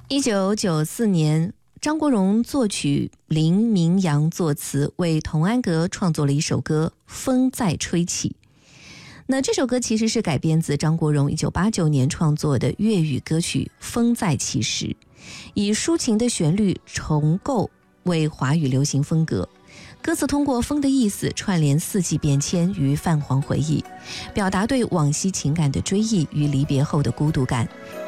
1994年，张国荣作曲，林明阳作词，为童安格创作了一首歌《风再吹起》。那这首歌其实是改编自张国荣1989年创作的粤语歌曲《风再起时》，以抒情的旋律重构为华语流行风格。歌词通过风的意思串联四季变迁与泛黄回忆，表达对往昔情感的追忆与离别后的孤独感，